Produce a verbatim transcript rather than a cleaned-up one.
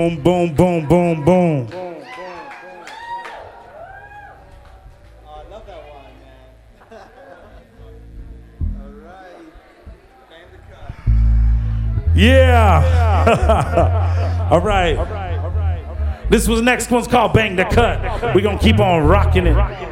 Boom, boom, boom, boom, boom. Oh, I love that one, man. All right. Bang the cut. Yeah. All right. This was the next one's called Bang the Cut. We're going to keep on rocking it.